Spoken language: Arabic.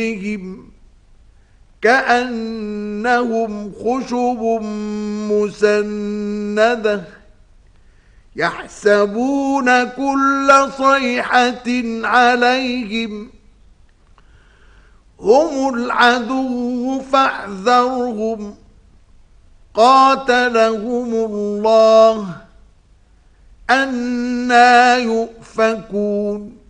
كأنهم خشب مسندة يحسبون كل صيحة عليهم هم العدو فاحذرهم قاتلهم الله أنى يؤفكون